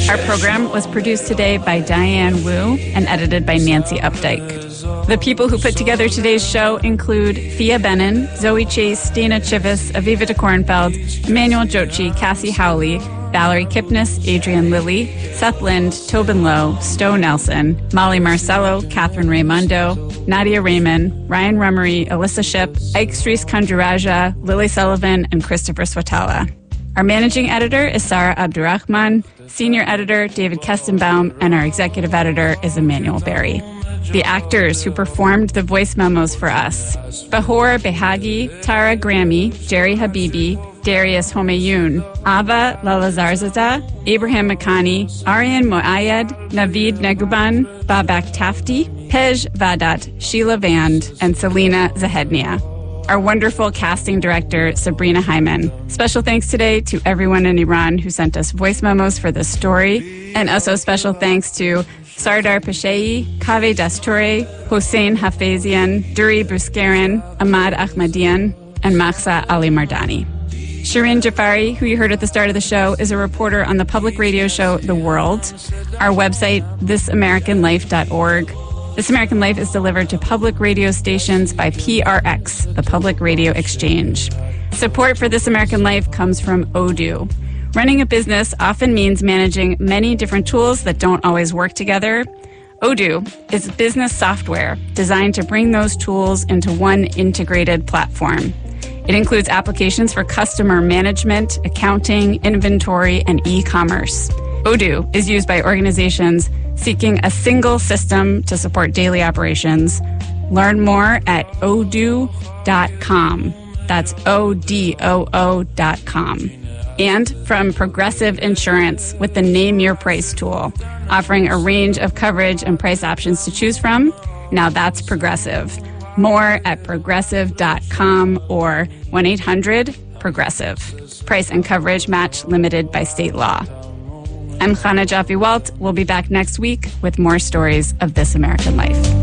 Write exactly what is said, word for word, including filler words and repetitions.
Our program was produced today by Diane Wu and edited by Nancy Updike. The people who put together today's show include Thea Benin, Zoe Chase, Dana Chivas, Aviva de Kornfeld, Emmanuel Jochi, Cassie Howley, Valerie Kipnis, Adrian Lilly, Seth Lind, Tobin Lowe, Stowe Nelson, Molly Marcello, Catherine Raymondo, Nadia Raymond, Ryan Rummery, Alyssa Ship, Ike Strees Kanduraja, Lily Sullivan, and Christopher Swatala. Our managing editor is Sarah Abdurrahman, senior editor David Kestenbaum, and our executive editor is Emmanuel Berry. The actors who performed the voice memos for us: Bahor Behagi, Tara Grammy, Jerry Habibi, Darius Homayun, Ava Lalazarzada, Abraham Makani, Aryan Moayed, Navid Neguban, Babak Tafti, Pej Vadat, Sheila Vand, and Selena Zahednia. Our wonderful casting director, Sabrina Hyman. Special thanks today to everyone in Iran who sent us voice memos for this story. And also special thanks to Sardar Pashei, Kaveh Dasture, Hossein Hafezian, Duri Buskaran, Ahmad Ahmadian, and Mahsa Ali Mardani. Shireen Jafari, who you heard at the start of the show, is a reporter on the public radio show The World. Our website, this american life dot org. This American Life is delivered to public radio stations by P R X, the Public Radio Exchange. Support for This American Life comes from Odoo. Running a business often means managing many different tools that don't always work together. Odoo is business software designed to bring those tools into one integrated platform. It includes applications for customer management, accounting, inventory, and e-commerce. Odoo is used by organizations seeking a single system to support daily operations. Learn more at odoo dot com. That's O D O O dot com. And from Progressive Insurance with the Name Your Price tool, offering a range of coverage and price options to choose from. Now that's Progressive. More at progressive dot com or one eight hundred progressive. Price and coverage match limited by state law. I'm Chana Jaffe-Walt. We'll be back next week with more stories of This American Life.